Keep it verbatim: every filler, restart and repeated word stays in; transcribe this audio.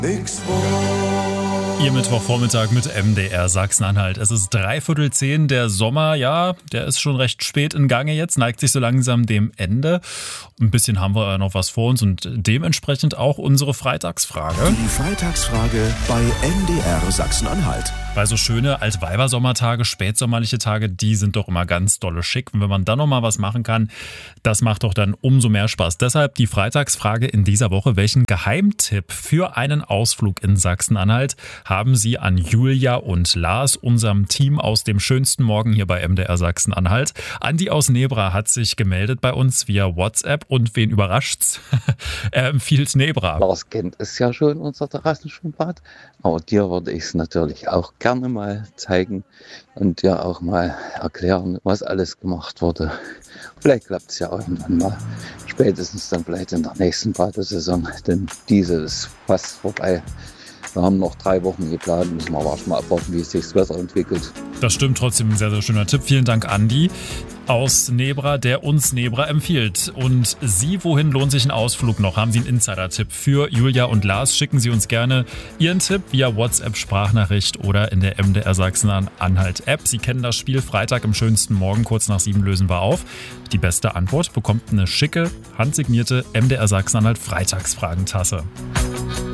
Nix Ihr Mittwochvormittag mit M D R Sachsen-Anhalt. Es ist dreiviertel zehn. Der Sommer, ja, der ist schon recht spät in Gange jetzt, neigt sich so langsam dem Ende. Ein bisschen haben wir noch was vor uns und dementsprechend auch unsere Freitagsfrage. Die Freitagsfrage bei M D R Sachsen-Anhalt. Weil so schöne Altweibersommertage, spätsommerliche Tage, die sind doch immer ganz dolle schick. Und wenn man dann noch mal was machen kann, das macht doch dann umso mehr Spaß. Deshalb die Freitagsfrage in dieser Woche. Welchen Geheimtipp für einen Ausflug in Sachsen-Anhalt haben Sie an Julia und Lars, unserem Team aus dem schönsten Morgen hier bei M D R Sachsen-Anhalt? Andi aus Nebra hat sich gemeldet bei uns via WhatsApp und wen überrascht's? Er empfiehlt Nebra. Lars kennt es ja schon, unser Terrassenschwimmbad, aber dir würde ich es natürlich auch gerne mal zeigen und dir auch mal erklären, was alles gemacht wurde. Vielleicht klappt es ja irgendwann mal, spätestens dann vielleicht in der nächsten Badesaison, denn diese ist fast vorbei. Wir haben noch drei Wochen geplant, müssen wir aber schon mal abwarten, wie sich das Wetter entwickelt. Das stimmt, trotzdem ein sehr, sehr schöner Tipp. Vielen Dank, Andi aus Nebra, der uns Nebra empfiehlt. Und Sie, wohin lohnt sich ein Ausflug noch? Haben Sie einen Insider-Tipp für Julia und Lars? Schicken Sie uns gerne Ihren Tipp via WhatsApp-Sprachnachricht oder in der M D R Sachsen-Anhalt-App. Sie kennen das Spiel. Freitag im schönsten Morgen, kurz nach sieben lösen wir auf. Die beste Antwort bekommt eine schicke, handsignierte M D R Sachsen-Anhalt-Freitagsfragentasse.